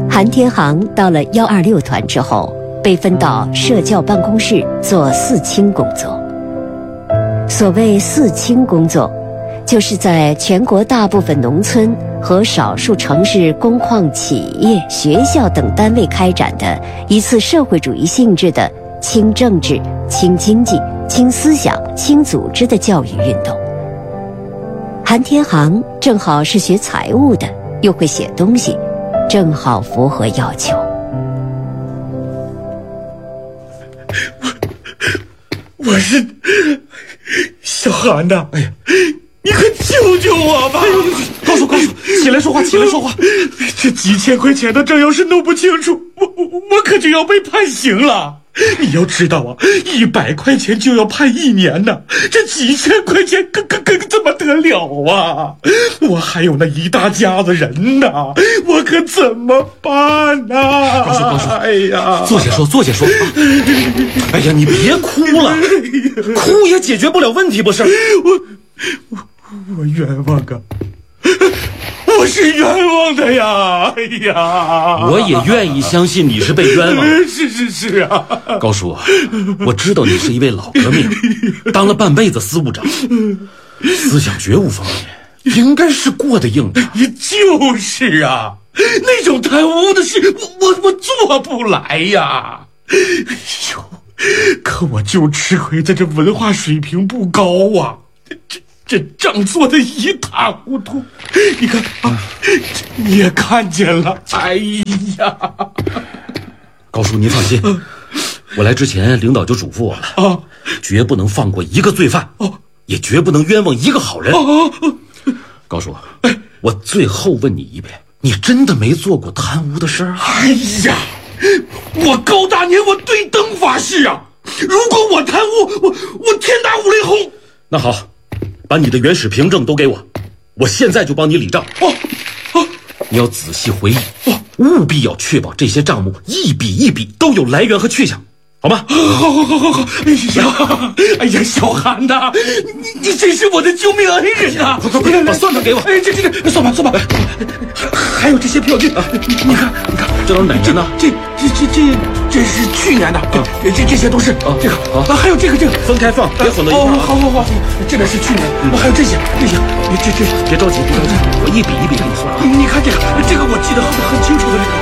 韩天航到了126团之后，被分到社教办公室做四清工作。所谓四清工作，就是在全国大部分农村和少数城市工矿企业、学校等单位开展的一次社会主义性质的轻政治、轻经济、轻思想、轻组织的教育运动。韩天航正好是学财务的，又会写东西，正好符合要求。 我是小韩呐！哎呀，你快救救我吧！ 高叔，起来说话，起来说话！ 这几千块钱的账要是弄不清楚，我可就要被判刑了。你要知道啊，100块钱就要判1年呢，这几千块钱可怎么得了啊？我还有那一大家子人呢，我可怎么办呢？ 高叔， 哎呀， 坐下说。哎呀，你别哭了，哭也解决不了问题，不是？ 我冤枉啊！我是冤枉的呀！哎呀， 我也愿意相信你是被冤枉。 是啊， 高叔，我知道你是一位老革命，当了半辈子司务长，思想觉悟方面应该是过得硬的。 就是啊，那种贪污的事我做不来呀。哎呦，可我就吃亏在这文化水平不高啊，这账做得一塌糊涂，你看啊，你也看见了。哎呀， 高叔您放心，我来之前领导就嘱咐我了，绝不能放过一个罪犯，也绝不能冤枉一个好人。高叔，我最后问你一遍，你真的没做过贪污的事儿？ 哎呀，我高大年，我对灯发誓啊，如果我贪污，我天打五雷轰。 那好，把你的原始凭证都给我，我现在就帮你理账。你要仔细回忆，务必要确保这些账目一笔一笔都有来源和去向，好吗？ 好。哎呀，小韩呐，你真是我的救命恩人啊！ 快，把算盘给我。 这算盘，还有这些票据啊，你看， 这都是哪年的？ 这是去年的，这些都是这个还有这个分开放，别混到一块儿。 好，这边是去年，还有这些， 别着急，我一笔一笔给你算。 你看这个我记得很清楚的。